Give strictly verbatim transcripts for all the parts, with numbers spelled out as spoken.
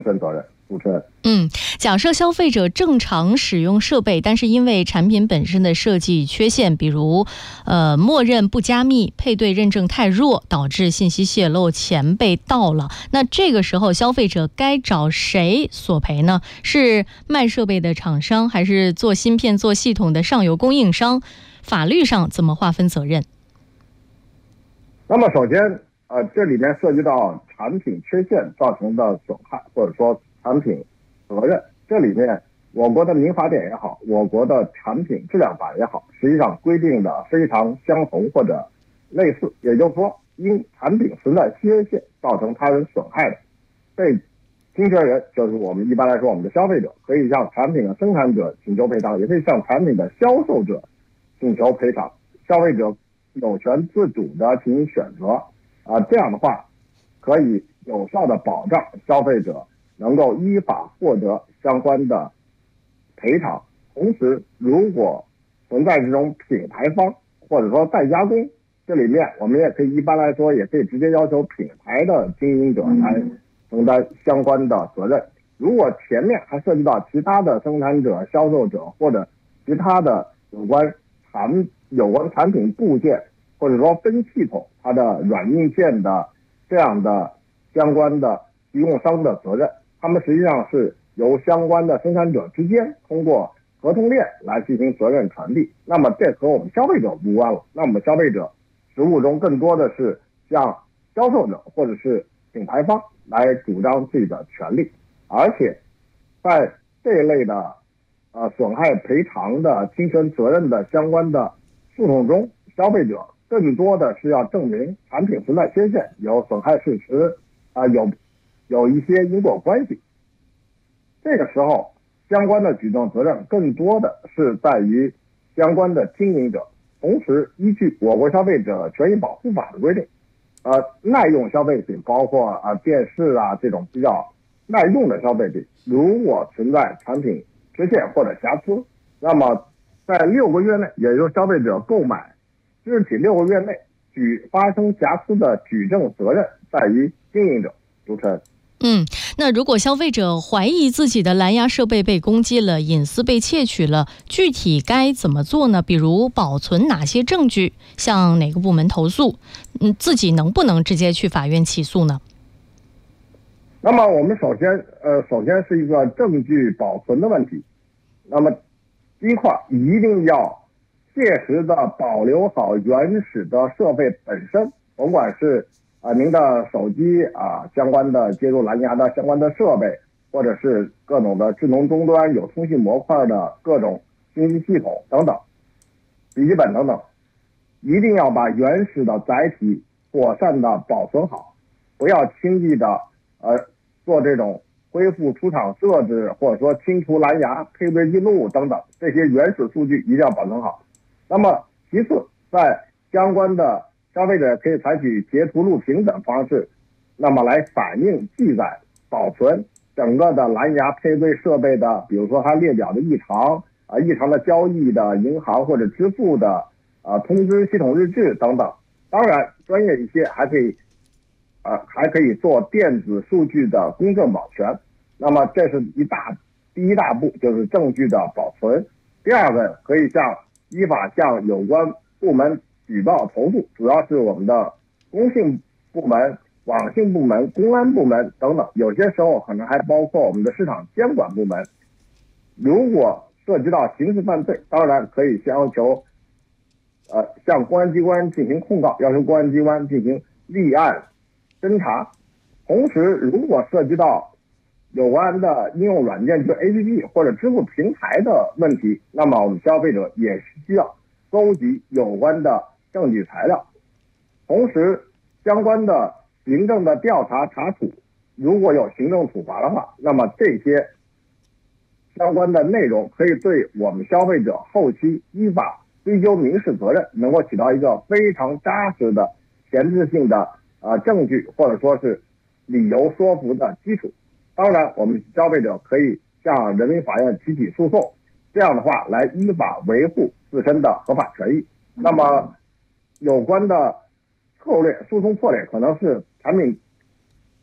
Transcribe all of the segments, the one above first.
身责任。主持人， 嗯，假设消费者正常使用设备，但是因为产品本身的设计缺陷，比如呃默认不加密、配对认证太弱，导致信息泄露，钱被盗了，那这个时候消费者该找谁索赔呢？是卖设备的厂商，还是做芯片、做系统的上游供应商？法律上怎么划分责任？ 那么首先，呃，这里面涉及到产品缺陷造成的损害，或者说产品责任。这里面我国的民法典也好，我国的产品质量法也好，实际上规定的非常相同或者类似。也就是说，因产品存在缺陷造成他人损害的，被侵权人就是我们一般来说我们的消费者，可以向产品的生产者请求赔偿，也可以向产品的销售者请求赔偿。消费者有权自主的进行选择，啊，这样的话可以有效的保障消费者能够依法获得相关的赔偿。同时，如果存在这种品牌方或者说代加工，这里面我们也可以一般来说也可以直接要求品牌的经营者来承担相关的责任。如果前面还涉及到其他的生产者、销售者或者其他的有关产有关产品部件或者说分系统它的软硬件的这样的相关的提供商的责任，他们实际上是由相关的生产者之间通过合同链来进行责任传递。那么这和我们消费者无关了，那我们消费者实务中更多的是向销售者或者是品牌方来主张自己的权利。而且在这一类的呃损害赔偿的侵权责任的相关的诉讼中，消费者更多的是要证明产品存在缺陷，有损害事实，啊、呃、有有一些因果关系。这个时候相关的举证责任更多的是在于相关的经营者。同时，依据我国消费者权益保护法的规定，呃，耐用消费品包括啊、呃、电视啊这种比较耐用的消费品，如果存在产品缺陷或者瑕疵，那么在六个月内，也就是消费者购买之起六个月内举发生瑕疵的举证责任在于经营者。主持人。 嗯，那如果消费者怀疑自己的蓝牙设备被攻击了，隐私被窃取了，具体该怎么做呢？比如保存哪些证据，向哪个部门投诉？嗯，自己能不能直接去法院起诉呢？ 那么我们首先，呃，首先是一个证据保存的问题。那么第一块一定要切实的保留好原始的设备本身，甭管是啊、呃，您的手机啊、呃、相关的接入蓝牙的相关的设备，或者是各种的智能终端有通信模块的各种信息系统等等，笔记本等等，一定要把原始的载体妥善的保存好，不要轻易的呃做这种恢复出厂设置，或者说清除蓝牙、配对记录等等，这些原始数据一定要保存好。那么其次，在相关的消费者可以采取截图、录屏等方式，那么来反映、记载、保存整个的蓝牙配对设备的，比如说它列表的异常啊、异常的交易的银行或者支付的啊通知系统日志等等。当然，专业一些还可以，呃，还可以做电子数据的公证保全。那么这是一大第一大步，就是证据的保存。第二个，可以向依法向有关部门举报投诉，主要是我们的工信部门、网信部门、公安部门等等，有些时候可能还包括我们的市场监管部门。如果涉及到刑事犯罪，当然可以要求呃向公安机关进行控告，要求公安机关进行立案侦查。同时，如果涉及到有关的应用软件，就 A P P 或者支付平台的问题，那么我们消费者也需要搜集有关的证据材料。同时，相关的行政的调查查处，如果有行政处罚的话，那么这些相关的内容可以对我们消费者后期依法追究民事责任，能够起到一个非常扎实的前置性的呃证据或者说是理由说服的基础。当然，我们消费者可以向人民法院提起诉讼，这样的话来依法维护自身的合法权益。那么有关的策略、诉讼策略可能是产品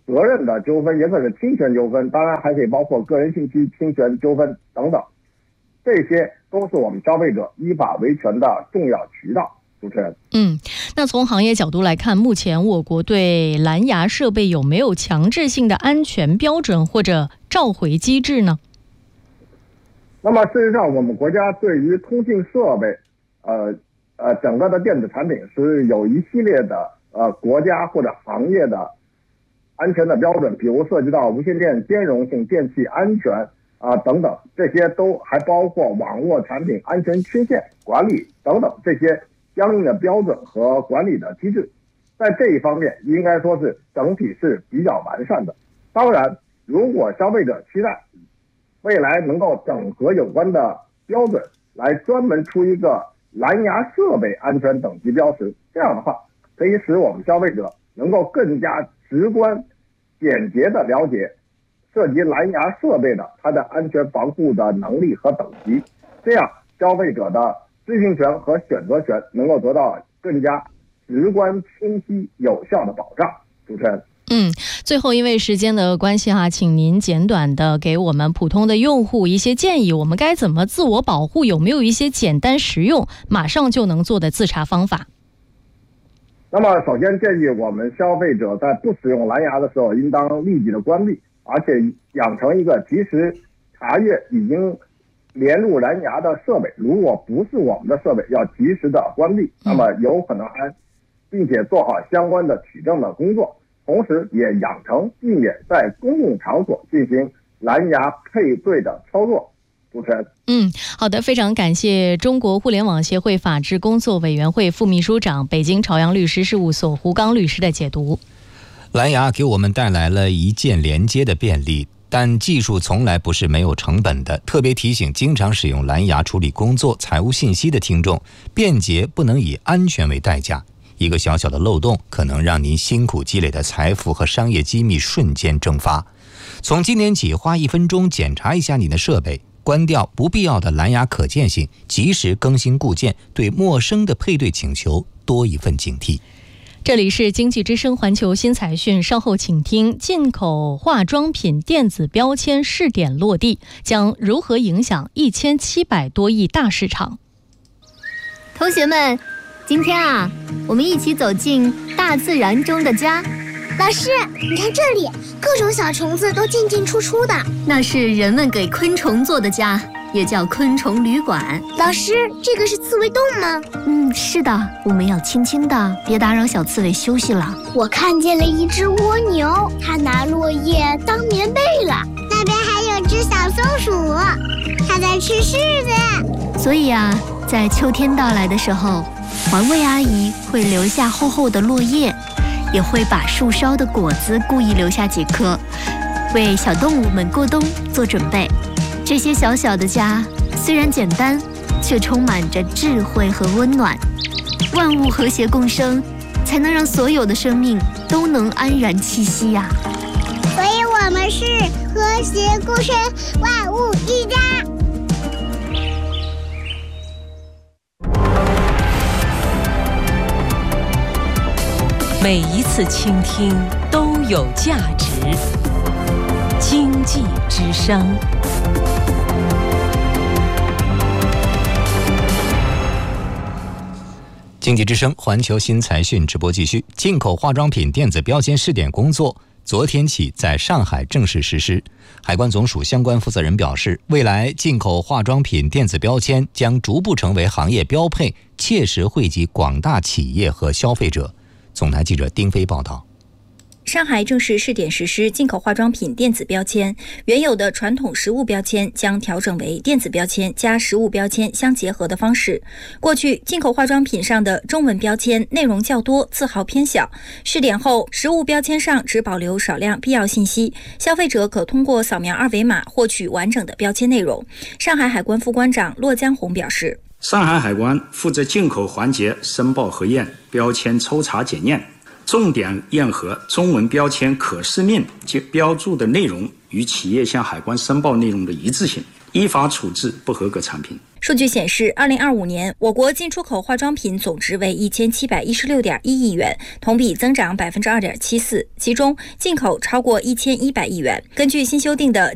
责任的纠纷，也可是侵权纠纷，当然还可以包括个人信息侵权纠纷等等，这些都是我们消费者依法维权的重要渠道。主持人， 嗯，那从行业角度来看，目前我国对蓝牙设备有没有强制性的安全标准或者召回机制呢？ 那么事实上，我们国家对于通信设备，呃呃，整个的电子产品是有一系列的呃国家或者行业的安全的标准，比如涉及到无线电兼容性、电气安全啊、呃、等等，这些都还包括网络产品安全缺陷管理等等这些相应的标准和管理的机制，在这一方面应该说是整体是比较完善的。当然，如果消费者期待未来能够整合有关的标准，来专门出一个蓝牙设备安全等级标识，这样的话可以使我们消费者能够更加直观、简洁地了解涉及蓝牙设备的它的安全防护的能力和等级，这样消费者的知情权和选择权能够得到更加直观、清晰、有效的保障。主持人。 嗯，最后因为时间的关系哈，请您简短的给我们普通的用户一些建议，我们该怎么自我保护？有没有一些简单实用、马上就能做的自查方法？ 那么，首先建议我们消费者在不使用蓝牙的时候，应当立即的关闭，而且养成一个及时查阅已经连入蓝牙的设备，如果不是我们的设备，要及时的关闭，那么有可能还并且做好相关的取证的工作。同时也养成避免在公共场所进行蓝牙配对的操作。主持人， 嗯，好的，非常感谢中国互联网协会法制工作委员会副秘书长、北京朝阳律师事务所胡刚律师的解读。 蓝牙给我们带来了一键连接的便利，但技术从来不是没有成本的。特别提醒经常使用蓝牙处理工作、财务信息的听众，便捷不能以安全为代价。一个小小的漏洞可能让您辛苦积累的财富和商业机密瞬间蒸发。从今年起，花一分钟检查一下你的设备，关掉不必要的蓝牙可见性，及时更新固件，对陌生的配对请求多一份警惕。 这里是经济之声环球新财讯，稍后请听进口化妆品电子标签试点落地，将如何影响一千七百多亿大市场。 同学们，今天啊，我们一起走进大自然中的家。 老师，你看这里，各种小虫子都进进出出的。 那是人们给昆虫做的家，也叫昆虫旅馆。 老师，这个是刺猬洞吗？ 嗯，是的，我们要轻轻的，别打扰小刺猬休息了。 我看见了一只蜗牛，它拿落叶当棉被了。那边还有只小松鼠，它在吃柿子。 所以啊，在秋天到来的时候，环卫阿姨会留下厚厚的落叶，也会把树梢的果子故意留下几颗，为小动物们过冬做准备。这些小小的家虽然简单，却充满着智慧和温暖。万物和谐共生，才能让所有的生命都能安然栖息呀、啊。 所以我们是和谐共生，万物一家。 每一次倾听都有价值。经济之声。 经济之声环球新财讯直播继续。进口化妆品电子标签试点工作昨天起在上海正式实施。海关总署相关负责人表示，未来进口化妆品电子标签将逐步成为行业标配，切实惠及广大企业和消费者。总台记者丁飞报道。 上海正式试点实施进口化妆品电子标签，原有的传统实物标签将调整为电子标签加实物标签相结合的方式。过去进口化妆品上的中文标签内容较多，字号偏小，试点后实物标签上只保留少量必要信息，消费者可通过扫描二维码获取完整的标签内容。上海海关副关长骆江红表示， 上海海关负责进口环节申报核验、标签抽查检验，重点验核中文标签可视面及标注的内容与企业向海关申报内容的一致性， 依法处置不合格产品。 数据显示，二零二五年我国进出口化妆品总值为一千七百一十六点一亿元，同比增长百分之二点七四，其中进口超过一千一百亿元。根据新修订的